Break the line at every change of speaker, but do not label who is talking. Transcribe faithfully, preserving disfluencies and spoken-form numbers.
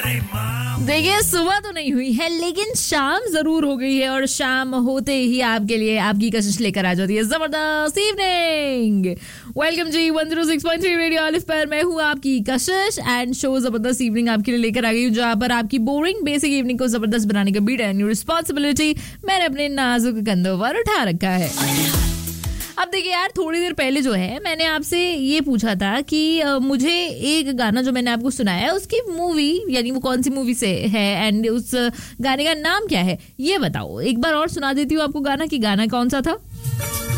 देखिए सुबह तो नहीं हुई है लेकिन शाम जरूर हो गई है और शाम होते ही आपके लिए आपकी कशिश लेकर आ जाती है जबरदस्त इवनिंग। वेलकम जी one zero six point three radio अलिफ पर मैं हूँ आपकी कशिश एंड शो जबरदस्त इवनिंग आपके लिए लेकर आ गई हूँ जहाँ पर आपकी बोरिंग बेसिक इवनिंग को जबरदस्त बनाने का बीट एंड रिस्पॉन्सिबिलिटी मैंने अपने नाजुक कंधों पर उठा रखा है। अब देखिए यार थोड़ी देर पहले जो है मैंने आपसे ये पूछा था कि आ, मुझे एक गाना जो मैंने आपको सुनाया है उसकी मूवी यानी वो कौन सी मूवी से है एंड उस गाने का नाम क्या है ये बताओ। एक बार और सुना देती हूँ आपको गाना कि गाना कौन सा था।